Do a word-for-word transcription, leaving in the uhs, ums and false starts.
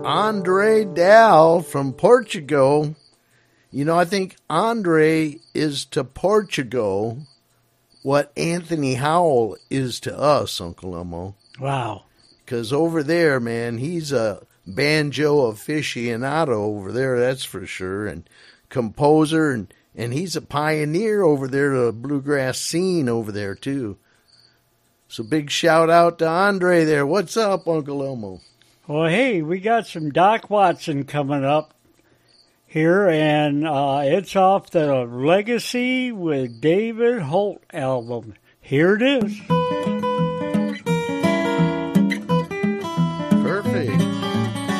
Andre Dal from Portugal. You know, I think Andre is to Portugal what Anthony Howell is to us, Uncle Elmo. Wow. Because over there, man, he's a banjo aficionado over there, that's for sure, and composer, and, and he's a pioneer over there to the bluegrass scene over there, too. So big shout out to Andre there. What's up, Uncle Elmo? Well, hey, we got some Doc Watson coming up here, and uh, it's off the Legacy with David Holt album. Here it is.